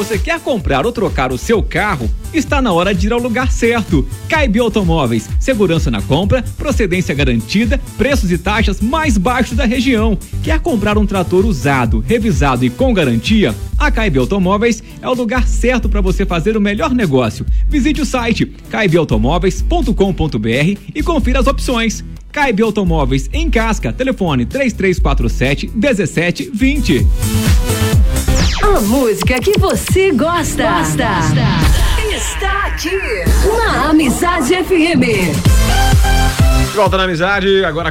você quer comprar ou trocar o seu carro, está na hora de ir ao lugar certo. Caib Automóveis, segurança na compra, procedência garantida, preços e taxas mais baixos da região. Quer comprar um trator usado, revisado e com garantia? A Caib Automóveis é o lugar certo para você fazer o melhor negócio. Visite o site caibautomóveis.com.br e confira as opções. Caib Automóveis em Casca, telefone 3347-1720. A música que você gosta. Está aqui na Amizade FM. Volta na Amizade, agora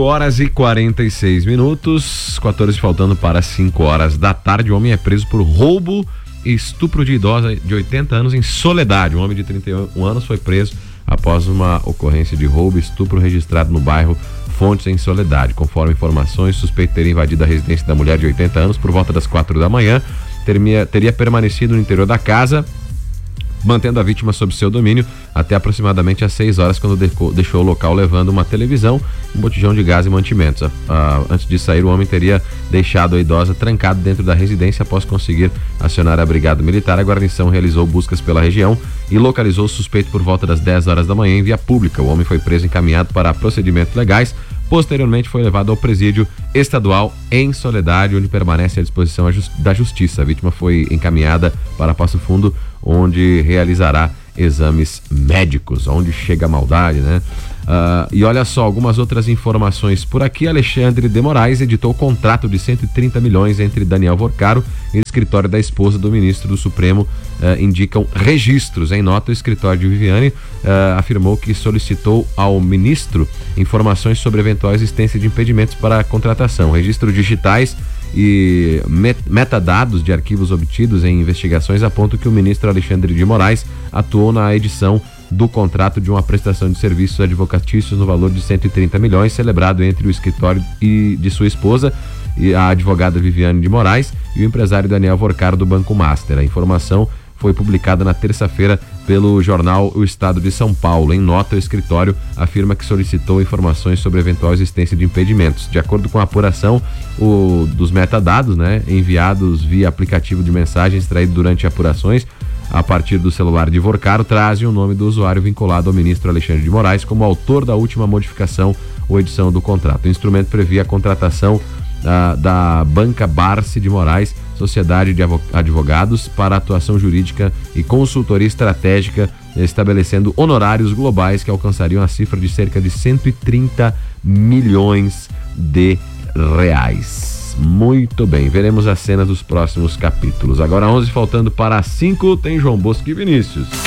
4h46, 14 faltando para 5 horas da tarde. O homem é preso por roubo e estupro de idosa de 80 anos em Soledade. Um homem de 31 anos foi preso após uma ocorrência de roubo e estupro registrado no bairro Fontes, em Soledade. Conforme informações, o suspeito teria invadido a residência da mulher de 80 anos por volta das 4 da manhã, teria permanecido no interior da casa, mantendo a vítima sob seu domínio até aproximadamente às 6 horas, quando deixou o local levando uma televisão, um botijão de gás e mantimentos. Antes de sair, o homem teria deixado a idosa trancada dentro da residência. Após conseguir acionar a brigada militar, a guarnição realizou buscas pela região e localizou o suspeito por volta das 10 horas da manhã em via pública. O homem foi preso e encaminhado para procedimentos legais. Posteriormente foi levado ao presídio estadual em Soledade, onde permanece à disposição da justiça. A vítima foi encaminhada para Passo Fundo, onde realizará exames médicos. Onde chega a maldade, né? E olha só, algumas outras informações por aqui. Alexandre de Moraes editou o contrato de 130 milhões entre Daniel Vorcaro e o escritório da esposa do ministro do Supremo, indicam registros. Em nota, o escritório de Viviane afirmou que solicitou ao ministro informações sobre eventual existência de impedimentos para a contratação, registros digitais e metadados de arquivos obtidos em investigações apontam que o ministro Alexandre de Moraes atuou na edição do contrato de uma prestação de serviços advocatícios no valor de 130 milhões, celebrado entre o escritório e de sua esposa, e a advogada Viviane de Moraes, e o empresário Daniel Vorcaro do Banco Master. A informação foi publicada na terça-feira pelo jornal O Estado de São Paulo. Em nota, o escritório afirma que solicitou informações sobre eventual existência de impedimentos. De acordo com a apuração dos metadados, né, enviados via aplicativo de mensagem extraído durante apurações a partir do celular de Vorcaro, trazem o nome do usuário vinculado ao ministro Alexandre de Moraes como autor da última modificação ou edição do contrato. O instrumento previa a contratação da Banca Barce de Moraes, sociedade de advogados, para atuação jurídica e consultoria estratégica, estabelecendo honorários globais que alcançariam a cifra de cerca de 130 milhões de reais. Muito bem, veremos a cena dos próximos capítulos. Agora 11 faltando para 5, tem João Bosco e Vinícius.